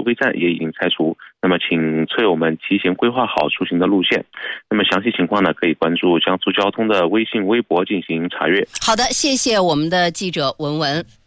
费站也已经拆除。那么请车友们提前规划好出行的路线。那么详细情况呢，可以关注江苏交通的微信微博进行查阅。 好的，谢谢我们的记者文文。